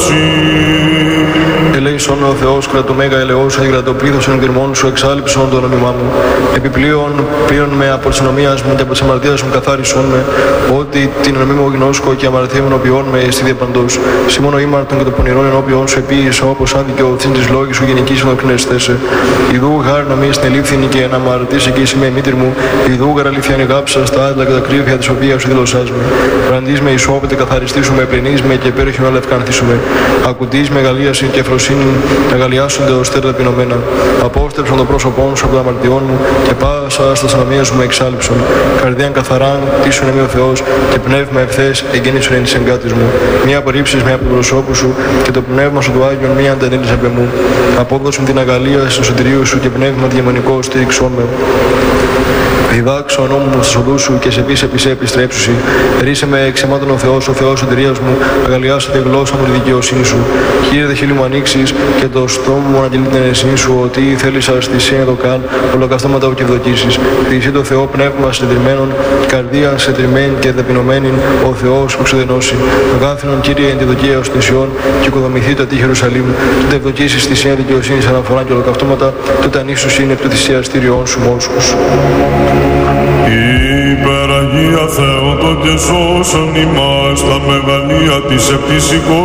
Ελέησον ο Θεός κατά το μέγα ελεός, και το πλήθος των γκριμών σου εξάλειψον το νόμιμά μου. Επιπλέον, πλήρων με από της ανομίας μου και από της αμαρτίας μου καθάρισον με, ότι την ανομή μου γνώσκω και αμαρτία μου ενώπιον με στη διαπαντός. Σιμώνο ήμαρτον και το πονηρόν ενώπιον σου επίησα, όπως αν δικαιωθήν της λόγης σου γενικής ενδοκνέστεσαι. Ιδού γάρ νομής την ελήφθηνη και να αμαρτήσει και είσαι με μήτρη μου, ιδού γαρ αληθιάνη γάψα στα άδλα και τα κρύβια της οποίας σου δήλωσάς με. Βραντής με ισόπεται καθαριστήσουμε, πλενείς με και πέρχει όλα ευκανθήσουμε. Ακουντής με γαλλίαση και φροσύνη, αγαλιάσονται ως τέρτα πεινωμένα. Απόστρεψον το πρόσωπόν σου από τα αμαρτιών μου και πάσα στα ανομίας μου με εξάλειψον. Καρδίαν καθαράν, τίσον εμεί ο Θεός και πνεύμα ευθές εγγέννησον εν της εγκάτης μου. Μία απορρίψεις με από τον προσώπου σου και το πνεύμα σου του Άγιον μία αντανέλης απ' εμού. Απόδοσον την αγαλία στο σωτηρίο σου και πνεύμα διαμονικό στήριξόν με. Διδάξω νόμου μου στους οδούς σου και σε πεις επί σε επιστρέψουσι. Ρίσε με εξαιμάτων ο Θεός σωτηρίας μου, αγαλιάσε τη γλώσσα μου τη δικαιοσύνη σου. Κύριε δε χείλη μου ανοίξεις και το στόμα μου αναγγελεί την αιρεσίνη σου, ότι θέλεις αριστησία το καν, ολοκαυτώματα και ευδοκίσεις. Διησύ το Θεό πνεύμα συντετριμένων, καρδία συντετριμένη και ταπεινωμένη, ο Θεός που ξεδενώσει. Αγάθινον Κύριε εν τη δοκία ως θυσιών και οικοδομηθεί το τύχη Ιερουσαλήμ. Τότε ευδοκίσεις θυσία δικαιοσύνης αναφορά και ολοκαυτώματα, τότε ανήσους είναι επί του θυσιαστήριών σου μόσχους. Υπεραγία Θεότο και σώσον ημάς τα μεγαλεία της επτής